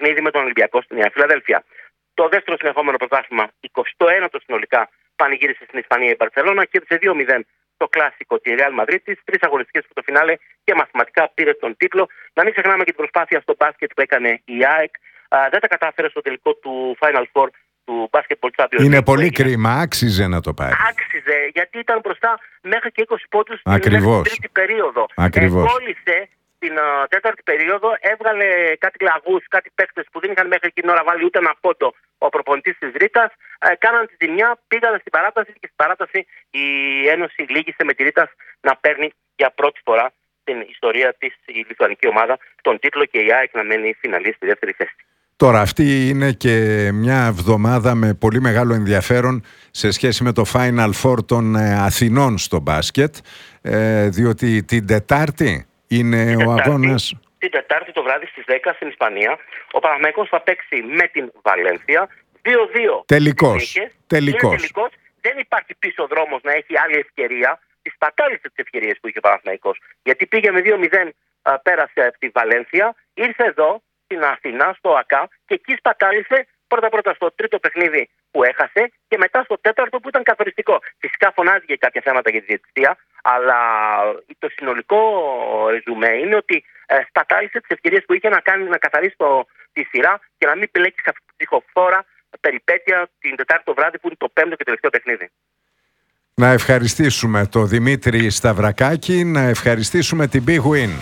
παιχνίδι με τον Ολυμπιακό στη Νέα Φιλαδέλφια. Το δεύτερο συνεχόμενο πρωτάθλημα, 21ο συνολικά, πανηγύρισε στην Ισπανία η Μπαρσελόνα, κέρδισε 2-0 το κλασικό τη Real Madrid, 3 αγωνιστικές στο φινάλε και μαθηματικά πήρε τον τίτλο. Να μην ξεχνάμε και την προσπάθεια στο μπάσκετ που έκανε η ΑΕΚ. Δεν τα κατάφερε στο τελικό του Final Four του Basketball Champions League. Είναι πολύ κρίμα, άξιζε να το πάρει. Άξιζε, γιατί ήταν μπροστά μέχρι και 20 πόντους στην τρίτη περίοδο. Κόλλησε την τέταρτη περίοδο, έβγαλε κάτι λαγούς, κάτι παίκτες που δεν είχαν μέχρι εκείνη την ώρα βάλει ούτε ένα πόντο ο προπονητής της Ρήτας. Κάναν τη ζημιά, πήγαν στην παράταση και στην παράταση η Ένωση λύγησε με τη Ρήτας να παίρνει για πρώτη φορά στην ιστορία της η λιθουανική ομάδα τον τίτλο και η ΑΕΚ να μένει φιναλίστ στη δεύτερη θέση. Τώρα αυτή είναι και μια εβδομάδα με πολύ μεγάλο ενδιαφέρον σε σχέση με το Final Four των Αθηνών στο μπάσκετ, διότι την Τετάρτη είναι ο αγώνας. Την Τετάρτη το βράδυ στις 10 στην Ισπανία ο Παναθηναϊκός θα παίξει με την Βαλένθια 2-2. Τελικός. Δεν υπάρχει πίσω δρόμος να έχει άλλη ευκαιρία. Τις πατάλησε τις ευκαιρίες που είχε ο Παναθηναϊκός. Γιατί πήγε με 2-0, πέρασε από τη Βαλένθια, ήρθε εδώ στην Αθήνα, στο ΑΚΑ, και εκεί σπατάλησε πρώτα στο τρίτο παιχνίδι που έχασε και μετά στο τέταρτο που ήταν καθοριστικό. Φυσικά φωνάζει για κάποια θέματα για τη διαιτησία, αλλά το συνολικό ρεζουμέ είναι ότι σπατάλησε τις ευκαιρίες που είχε να καθαρίσει τη σειρά και να μην επιλέξει αυτή τη ψυχοφόρα περιπέτεια την Τετάρτη το βράδυ που είναι το πέμπτο και τελευταίο παιχνίδι. Να ευχαριστήσουμε τον Δημήτρη Σταυρακάκη, να ευχαριστήσουμε την Big Win.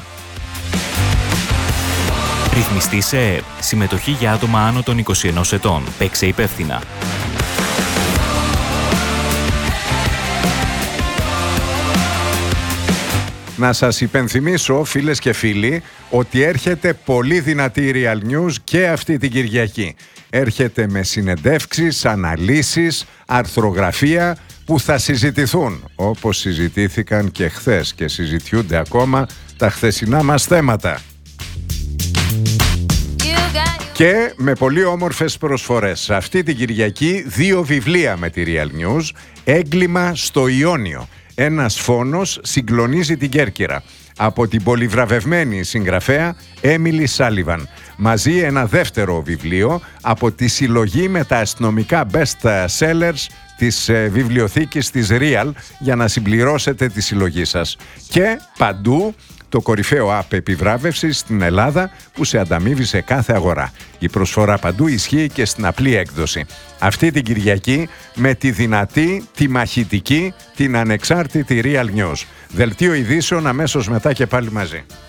Ρυθμιστή σε ΕΕΠ. Συμμετοχή για άτομα άνω των 21 ετών. Παίξε υπεύθυνα. Να σας υπενθυμίσω, φίλες και φίλοι, ότι έρχεται πολύ δυνατή Real News και αυτή την Κυριακή. Έρχεται με συνεντεύξεις, αναλύσεις, αρθρογραφία που θα συζητηθούν, όπως συζητήθηκαν και χθες και συζητιούνται ακόμα τα χθεσινά μας θέματα. Και με πολύ όμορφες προσφορές. Αυτή την Κυριακή 2 βιβλία με τη Real News. Έγκλημα στο Ιόνιο. Ένας φόνος συγκλονίζει την Κέρκυρα. Από την πολυβραβευμένη συγγραφέα Έμιλι Σάλιβαν. Μαζί ένα δεύτερο βιβλίο από τη συλλογή με τα αστυνομικά best sellers της βιβλιοθήκης της Real για να συμπληρώσετε τη συλλογή σας. Και παντού το κορυφαίο app επιβράβευσης στην Ελλάδα που σε ανταμείβει σε κάθε αγορά. Η προσφορά παντού ισχύει και στην απλή έκδοση. Αυτή την Κυριακή με τη δυνατή, τη μαχητική, την ανεξάρτητη Real News. Δελτίο ειδήσεων αμέσως μετά και πάλι μαζί.